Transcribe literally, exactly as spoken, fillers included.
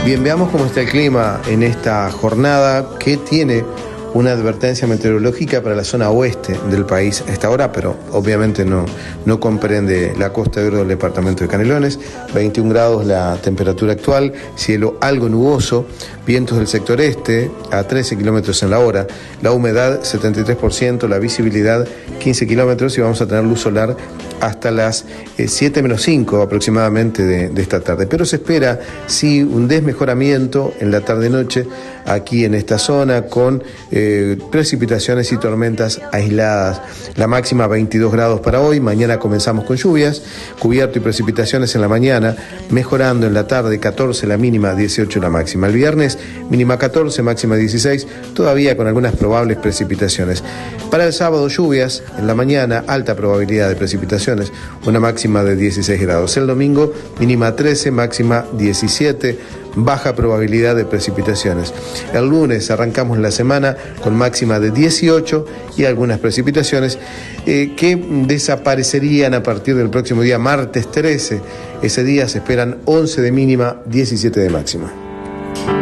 Bien, veamos cómo está el clima en esta jornada, que tiene una advertencia meteorológica para la zona oeste del país a esta hora, pero obviamente no, no comprende la costa verde del departamento de Canelones. veintiún grados la temperatura actual, cielo algo nuboso, vientos del sector este a trece kilómetros en la hora, la humedad setenta y tres por ciento, la visibilidad quince kilómetros y vamos a tener luz solar hasta las eh, siete menos cinco aproximadamente de, de esta tarde. Pero se espera sí un desmejoramiento en la tarde-noche aquí en esta zona con eh, precipitaciones y tormentas aisladas. La máxima veintidós grados para hoy, mañana comenzamos con lluvias, cubierto y precipitaciones en la mañana, mejorando en la tarde catorce la mínima, dieciocho la máxima. El viernes mínima catorce, máxima dieciséis, todavía con algunas probables precipitaciones. Para el sábado lluvias en la mañana, alta probabilidad de precipitaciones, una máxima de dieciséis grados. El domingo mínima trece, máxima diecisiete, baja probabilidad de precipitaciones. El lunes arrancamos la semana con máxima de dieciocho y algunas precipitaciones eh, que desaparecerían a partir del próximo día, martes trece. Ese día se esperan once de mínima, diecisiete de máxima.